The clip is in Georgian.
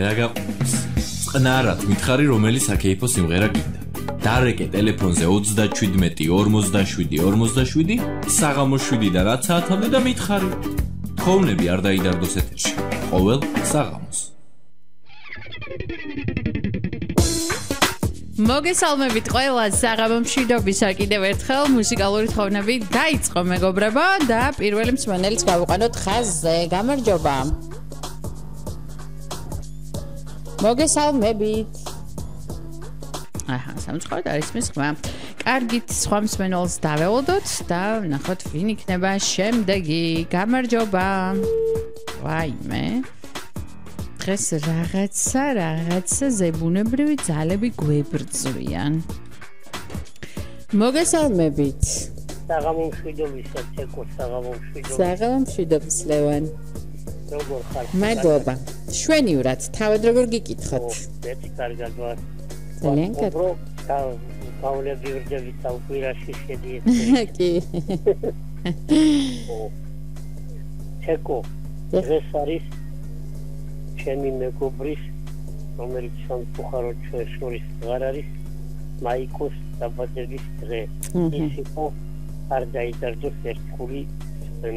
რა გაყურებს? წყნარად მითხარი, რომელი საკეიფო სიმღერა გინდა. დარეკე ტელეფონზე 37 47 47 საღამოს 7-დან 10 საათამდე და მითხარი. თხოვნები არ დაიდარდოს ეთერში. ყოველ საღამოს. მოგესალმებით ყველა საღამო მშვიდობისა კიდევ ერთხელ მუსიკალური თხოვნები დაიწყო მეგობრებო და პირველი მსმენელიც გავუყანოთ ხაზზე. გამარჯობა. მოგესალმებით. აჰა, სამწუხაროდ არის მის ხმა. კარგით, სხვა მსმენელს დავეულოდოთ და ნახოთ ვინ იქნება შემდეგი. გამარჯობა. ვაიმე. დღეს რაღაცა ზებუნებრივი ძალები გვებრძვიან. მოგესალმებით. საღამო მშვიდობისა, ცეკო, საღამო მშვიდობისა. საღამო მშვიდობის ლევან. როგორ ხარ? მადლობა. შვენივრად, თავად როგორ გიკითხოთ? მეც კარგად ვარ. ძალიან კარგი. გავლები ვერდები თავკვირაში შედიეთ. კი. ცეკო, დღეს არის ჩემი მეგობრის, რომელიც სამწუხაროდ ჩვენ შორის აღარ არის, მაიკოს დაბადების დღე. ის იყო არ დაიდარდოს ერთგული